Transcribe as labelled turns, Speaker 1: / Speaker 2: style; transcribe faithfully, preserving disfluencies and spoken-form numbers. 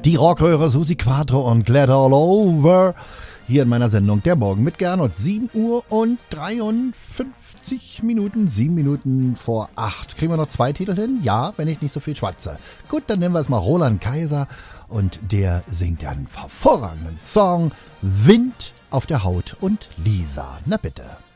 Speaker 1: Die Rockröhre Susi Quattro und Glad All Over. Hier in meiner Sendung Der Morgen mit Gernot. sieben Uhr und dreiundfünfzig Minuten. sieben Minuten vor acht. Kriegen wir noch zwei Titel hin? Ja, wenn ich nicht so viel schwatze. Gut, dann nennen wir es mal Roland Kaiser. Und der singt einen hervorragenden Song. Wind auf der Haut und Lisa. Na bitte.